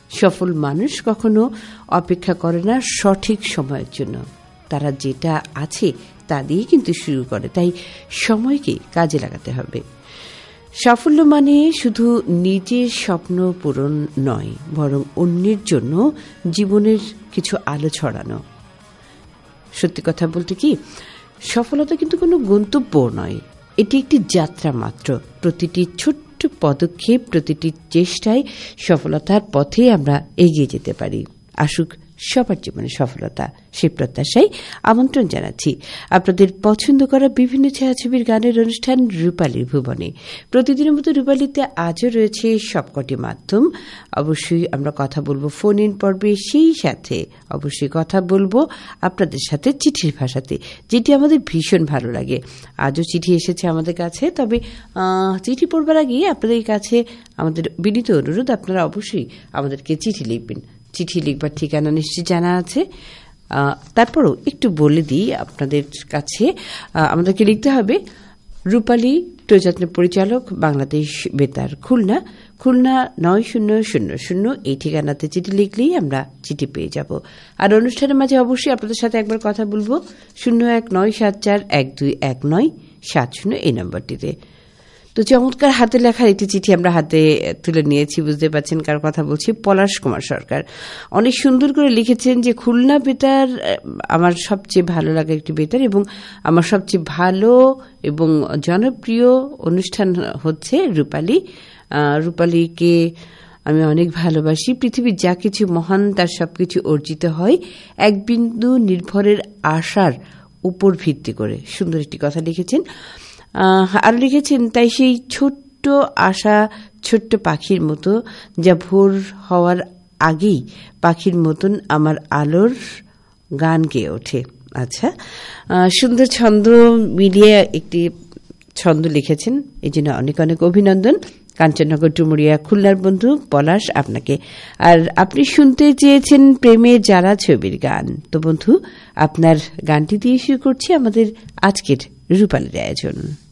সফল মানুষ কখনো অপেক্ষা করে না সঠিক সময়ের জন্য, তারা যেটা আছে তা দিয়ে কিন্তু শুরু করে। তাই সময়কে কাজে লাগাতে হবে। সাফল্য মানে শুধু নিজের স্বপ্ন পূরণ নয়, বরং অন্যের জন্য জীবনের কিছু আলো ছড়ানো। সত্যি কথা বলতে কি, সফলতা কিন্তু কোনো গন্তব্য নয়, এটি একটি যাত্রা মাত্র। প্রতিটি ছোট্ট পদক্ষেপ, প্রতিটি চেষ্টায় সফলতার পথে আমরা এগিয়ে যেতে পারি। আসুক সবার জীবনে সফলতা, সে প্রত্যাশায় আমন্ত্রণ জানাচ্ছি আপনাদের পছন্দ করা বিভিন্ন ছায়াছবির গানের অনুষ্ঠান রূপালীর ভুবনে। প্রতিদিনের মতো রূপালীতে আজও রয়েছে সবকটি মাধ্যম। অবশ্যই আমরা কথা বলবো ফোন ইন পর্বে, সেই সাথে অবশ্যই কথা বলবো আপনাদের সাথে চিঠির ভাষাতে, যেটি আমাদের ভীষণ ভালো লাগে। আজও চিঠি এসেছে আমাদের কাছে, তবে চিঠি পড়বার আগে আপনাদের কাছে আমাদের বিনীত অনুরোধ, আপনারা অবশ্যই আমাদেরকে চিঠি লিখবেন। চিঠি লিখবার ঠিকানা নিশ্চয়ই জানা আছে, তারপরও একটু বলে দিই আপনাদের কাছে। আমাদেরকে লিখতে হবে রূপালী প্রযত্ন পরিচালক, বাংলাদেশ বেতার, খুলনা 9000। এই ঠিকানাতে চিঠি লিখলেই আমরা চিঠি পেয়ে যাব। আর অনুষ্ঠানের মাঝে অবশ্যই আপনাদের সাথে একবার কথা বলবো 0197412197 এই নম্বরটিতে। তো চমৎকার হাতে লেখা একটি চিঠি আমরা হাতে তুলে নিয়েছি, বুঝতে পারছেন কার কথা বলছি। পলাশ কুমার সরকার অনেক সুন্দর করে লিখেছেন যে খুলনা বেতার আমার সবচেয়ে ভালো লাগা একটি বেতার, এবং আমার সবচেয়ে ভালো এবং জনপ্রিয় অনুষ্ঠান হচ্ছে রূপালী। রূপালীকে আমি অনেক ভালোবাসি। পৃথিবীর যা কিছু মহান তার সবকিছু অর্জিত হয় এক বিন্দু নির্ভরের আশার উপর ভিত্তি করে। সুন্দর একটি কথা লিখেছেন। আর লিখেছেন, তাই সেই ছোট্ট আশা ছোট্ট পাখির মতো, যা ভোর হওয়ার আগেই পাখির মতন আমার আলোর গান গেয়ে ওঠে। আচ্ছা, সুন্দর ছন্দ মিলিয়ে একটি ছন্দ লিখেছেন, এই জন্য অনেক অনেক অভিনন্দন। কাঞ্চননগর ডুমুরিয়া খুলনার বন্ধু পলাশ আপনাকে। আর আপনি শুনতে চেয়েছেন প্রেমে যারা ছবির গান। তো বন্ধু, আপনার গানটি দিয়ে শুরু করছি আমাদের আজকের রূপালীর আয়োজন।